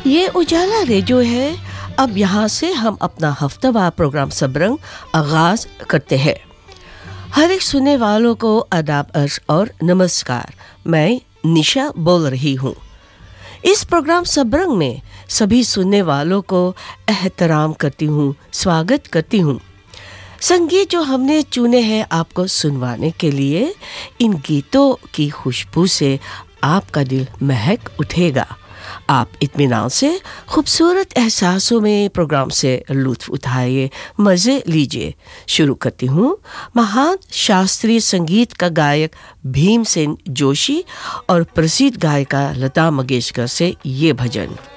ये उजाला रेडियो है। अब यहाँ से हम अपना हफ्तावार प्रोग्राम सबरंग आगाज करते हैं। हर एक सुनने वालों को आदाब अर्ज और नमस्कार। मैं निशा बोल रही हूँ। इस प्रोग्राम सबरंग में सभी सुनने वालों को एहतराम करती हूँ, स्वागत करती हूँ। संगीत जो हमने चुने हैं आपको सुनवाने के लिए, इन गीतों की खुशबू से आपका दिल महक उठेगा। आप इत्मीनान से खूबसूरत एहसासों में प्रोग्राम से लुत्फ उठाइए, मज़े लीजिए। शुरू करती हूँ महान शास्त्रीय संगीत का गायक भीमसेन जोशी और प्रसिद्ध गायिका लता मंगेशकर से ये भजन।